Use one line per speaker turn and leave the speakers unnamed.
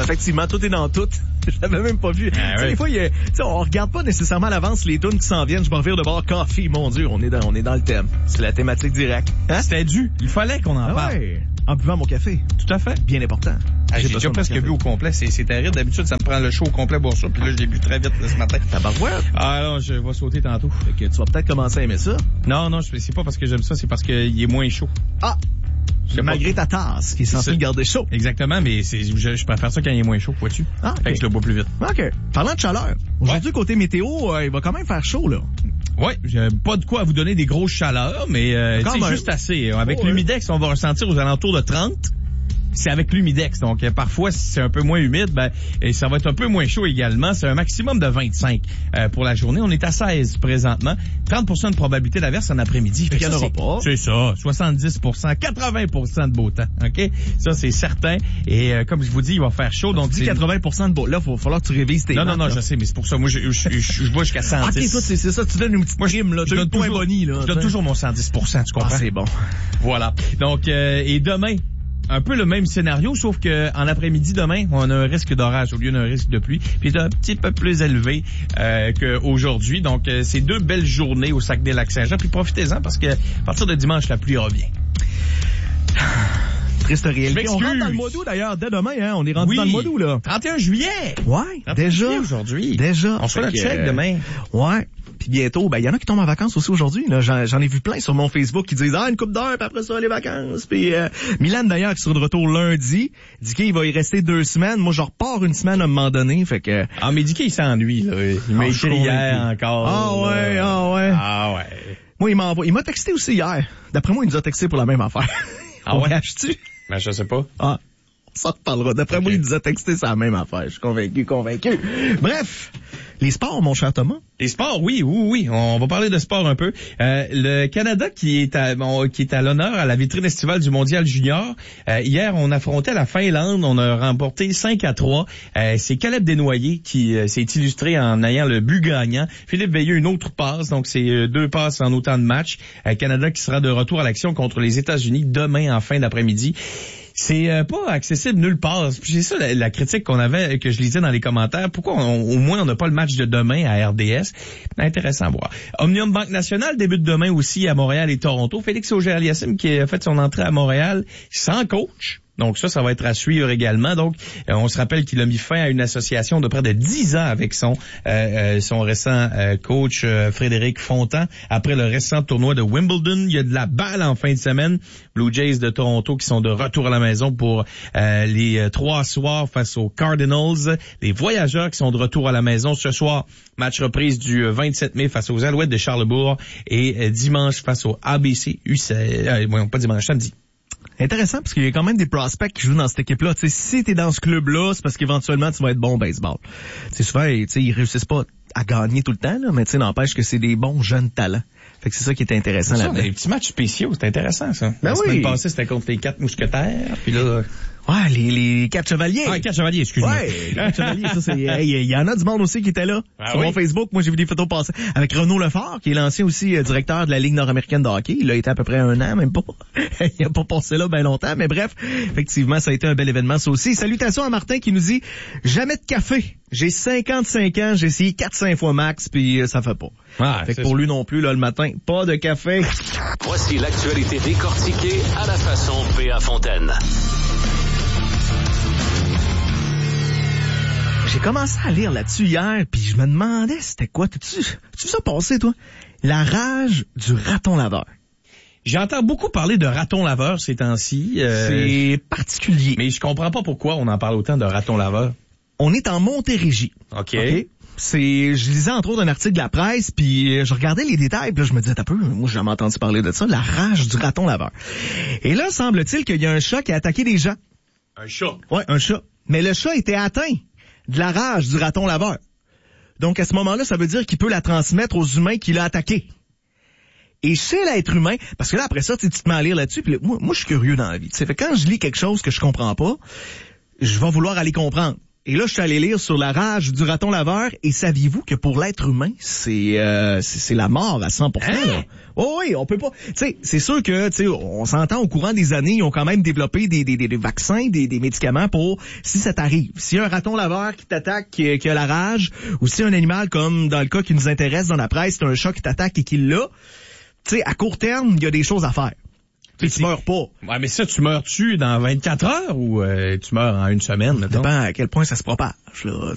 Effectivement, tout est dans tout. Je l'avais même pas vu.
Ah, ouais.
Des fois, on regarde pas nécessairement à l'avance les tunes qui s'en viennent. Je m'en revire de bord Coffee. Mon Dieu, on est dans le thème. C'est la thématique directe. Hein?
C'était dû. Il fallait qu'on en parle.
Ouais. En buvant mon café.
Tout à fait.
Bien important.
J'ai déjà presque bu au complet. C'est terrible. D'habitude, ça me prend le show au complet boire ça. Puis là, je l'ai bu très vite ce matin.
Tabarouette.
Ah non, je vais sauter tantôt.
Fait que tu vas peut-être commencer à aimer ça.
Non, c'est pas parce que j'aime ça, c'est parce qu'il est moins chaud.
Ah! Malgré ta tasse, qui est censée le garder chaud.
Exactement, mais je préfère ça quand il est moins chaud, vois-tu?
Ah, okay.
Fait que je le bois plus vite.
OK. Parlant de chaleur, aujourd'hui, côté météo, il va quand même faire chaud, là.
Ouais, j'ai pas de quoi vous donner des grosses chaleurs, mais c'est juste assez. Avec l'humidex, on va ressentir aux alentours de 30. C'est avec l'humidex, donc parfois si c'est un peu moins humide, et ça va être un peu moins chaud également. C'est un maximum de 25 pour la journée. On est à 16 présentement. 30% de probabilité d'averse en après-midi.
Il n'y en aura pas.
C'est ça, 70%, 80% de beau temps. Ok, ça c'est certain. Et comme je vous dis, il va faire chaud. Donc
tu dis 80% de beau. Là, il va falloir que tu révises tes
Non, je sais, mais c'est pour ça. Moi, je bois jusqu'à 110.
Ok, toi, c'est ça. Tu donnes une petite prime, là.
Je donne toujours mon 110%, tu comprends?
Ah, c'est bon.
Voilà. Donc, et demain, un peu le même scénario, sauf que en après-midi demain, on a un risque d'orage au lieu d'un risque de pluie, puis c'est un petit peu plus élevé qu'aujourd'hui. Donc, c'est 2 belles journées au Saguenay-Lac-Saint-Jean, puis profitez-en parce que à partir de dimanche, la pluie revient.
Triste réalité. On rentre dans le mois d'août, d'ailleurs, dès demain, hein. On est rendu dans le mois d'août, là.
31 juillet!
Ouais,
31
déjà.
Juillet aujourd'hui.
Déjà.
On se fait notre check demain.
Ouais. Puis bientôt, il y en a qui tombent en vacances aussi aujourd'hui. Là, j'en ai vu plein sur mon Facebook qui disent une couple d'heures, puis après ça, les vacances. Puis Milan, d'ailleurs, qui sera de retour lundi, dit qu'il va y rester 2 semaines. Moi, je repars une semaine à un moment donné, fait que...
Ah, mais dit qu'il s'ennuie, là. Il m'a écrit hier encore.
Ah ouais. Moi, il m'a texté aussi hier. D'après moi, il nous a texté pour la même affaire.
Ah ouais?
Caches-tu?
Ben, je sais pas.
Ah. Ça reparlera. D'après moi, il nous a texté, c'est la même affaire. Je suis convaincu. Bref, les sports, mon cher Thomas.
Les sports, oui. On va parler de sport un peu. Le Canada qui est à l'honneur à la vitrine estivale du Mondial Junior. Hier, on affrontait la Finlande. On a remporté 5-3. C'est Caleb Desnoyers qui s'est illustré en ayant le but gagnant. Philippe Veilleux, une autre passe. Donc, c'est 2 passes en autant de matchs. Canada qui sera de retour à l'action contre les États-Unis demain en fin d'après-midi. C'est pas accessible nulle part. C'est ça la critique qu'on avait, que je lisais dans les commentaires. Pourquoi au moins on n'a pas le match de demain à RDS? Intéressant à voir. Omnium Banque Nationale débute demain aussi à Montréal et Toronto. Félix Auger-Aliassime qui a fait son entrée à Montréal sans coach. Donc ça va être à suivre également. Donc, on se rappelle qu'il a mis fin à une association de près de 10 ans avec son récent coach Frédéric Fontan. Après le récent tournoi de Wimbledon, il y a de la balle en fin de semaine. Blue Jays de Toronto qui sont de retour à la maison pour les 3 soirs face aux Cardinals. Les Voyageurs qui sont de retour à la maison ce soir. Match reprise du 27 mai face aux Alouettes de Charlesbourg et dimanche face au ABC pas dimanche, samedi.
Intéressant, parce qu'il y a quand même des prospects qui jouent dans cette équipe-là. Tu sais, si t'es dans ce club-là, c'est parce qu'éventuellement, tu vas être bon au baseball. Tu sais, souvent, ils réussissent pas à gagner tout le temps, là, mais tu sais, n'empêche que c'est des bons jeunes talents. Fait que c'est ça qui est intéressant là-dedans.
Des petits matchs spéciaux, c'est intéressant, ça.
Ben
la
oui.
semaine passée, c'était contre les 4 mousquetaires, puis là...
Ouais, les 4 chevaliers.
Ah, les 4 chevaliers, excuse-moi.
Ouais, les 4 chevaliers, ça c'est... Il y en a du monde aussi qui était là. Sur mon Facebook, moi j'ai vu des photos passer. Avec Renaud Lefort, qui est l'ancien aussi directeur de la Ligue nord-américaine de hockey. Il a été à peu près 1 an, même pas. Il a pas passé là bien longtemps, mais bref, effectivement, ça a été un bel événement, ça aussi. Salutations à Martin qui nous dit « Jamais de café. J'ai 55 ans, j'ai essayé 4-5 fois max, puis ça fait pas. » Fait que pour lui non plus, là, le matin, pas de café.
Voici l'actualité décortiquée à la façon P.A. Fontaine.
J'ai commencé à lire là-dessus hier, puis je me demandais c'était quoi. Tu vu ça passer, toi? La rage du raton laveur.
J'entends beaucoup parler de raton laveur ces temps-ci.
C'est particulier.
Mais je comprends pas pourquoi on en parle autant de raton laveur.
On est en Montérégie.
OK.
Je lisais entre autres un article de la presse, puis je regardais les détails, puis là, je me disais, t'as peu, moi j'ai jamais entendu parler de ça, la rage du raton laveur. Et là, semble-t-il qu'il y a un chat qui a attaqué des gens.
Un chat?
Ouais, un chat. Mais le chat était atteint de la rage du raton laveur. Donc à ce moment-là, ça veut dire qu'il peut la transmettre aux humains qui l'ont attaqué. Et chez l'être humain, parce que là, après ça, tu te mets à lire là-dessus, puis là, moi je suis curieux dans la vie. Fait quand je lis quelque chose que je comprends pas, je vais vouloir aller comprendre. Et là, je suis allé lire sur la rage du raton laveur, et saviez-vous que pour l'être humain, c'est la mort à 100%. Là. Oh oui, on peut pas. Tu sais, c'est sûr que, tu sais, on s'entend au courant des années, ils ont quand même développé des vaccins, des médicaments pour si ça t'arrive. S'il y a un raton laveur qui t'attaque, qui a la rage, ou si un animal, comme dans le cas qui nous intéresse dans la presse, c'est un chat qui t'attaque et qui l'a, tu sais, à court terme, il y a des choses à faire. Tu meurs pas.
Ouais, mais ça, tu meurs-tu dans 24 heures ou tu meurs en une semaine, mettons?
Ça dépend à quel point ça se propage, là.